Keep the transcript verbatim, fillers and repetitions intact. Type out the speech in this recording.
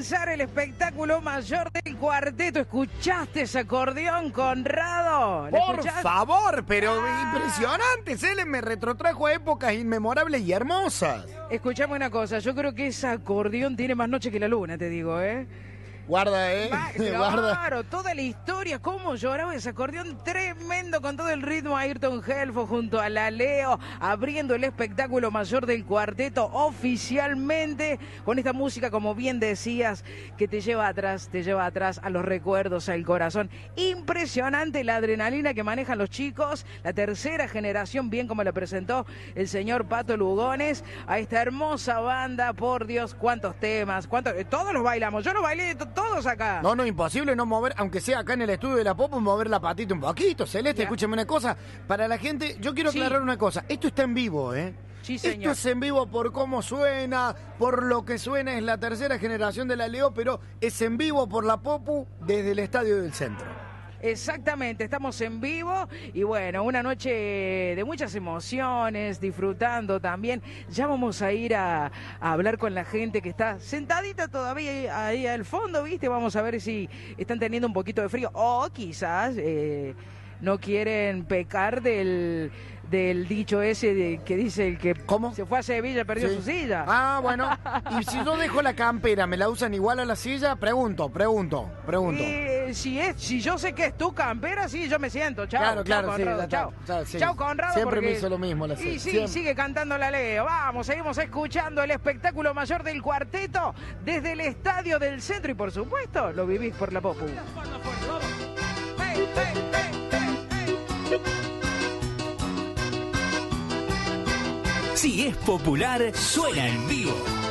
comenzar el espectáculo mayor del cuarteto. ¿Escuchaste ese acordeón, Conrado? Por escuchaste? favor, pero Ah. impresionante. Se me retrotrajo a épocas inmemorables y hermosas. Escuchame una cosa, yo creo que ese acordeón tiene más noche que la luna, te digo, ¿eh? Guarda, eh. Va, Guarda. claro, toda la historia, cómo lloraba ese acordeón tremendo con todo el ritmo. Ayrton Helfo junto a la Leo, abriendo el espectáculo mayor del cuarteto oficialmente, con esta música, como bien decías, que te lleva atrás, te lleva atrás a los recuerdos, al corazón. Impresionante la adrenalina que manejan los chicos, la tercera generación, bien como la presentó el señor Pato Lugones, a esta hermosa banda. Por Dios, cuántos temas, cuántos, eh, todos los bailamos, yo lo bailé to- todos acá. No, no, imposible no mover, aunque sea acá en el estudio de la Popo, mover la patita un poquito. Celeste, Ya. escúchame una cosa. Para la gente, yo quiero Sí. aclarar una cosa. Esto está en vivo, ¿eh? Sí, Esto señor. es en vivo por cómo suena, por lo que suena. Es la tercera generación de la Leo, pero es en vivo por la Popu desde el Estadio del Centro. Exactamente, estamos en vivo y bueno, una noche de muchas emociones, disfrutando también. Ya vamos a ir a, a hablar con la gente que está sentadita todavía ahí al fondo, ¿viste? Vamos a ver si están teniendo un poquito de frío o quizás eh, no quieren pecar del... del dicho ese de, que dice el que ¿Cómo? se fue a Sevilla, perdió Sí. su silla. Ah, bueno. Y si yo dejo la campera, ¿me la usan igual a la silla? Pregunto, pregunto, pregunto. Y si es, si yo sé que es tu campera, sí, yo me siento. Chao, Claro, claro, chao, sí, Conrado, ya está. chao. Ya, sí. Chao, Conrado. Siempre porque- me hizo lo mismo la Y serie, sí, siempre. sigue cantando la Leo. Vamos, seguimos escuchando el espectáculo mayor del cuarteto desde el Estadio del Centro y, por supuesto, lo vivís por la Popu. Hey, hey, hey, hey, hey. Si es popular, suena en vivo.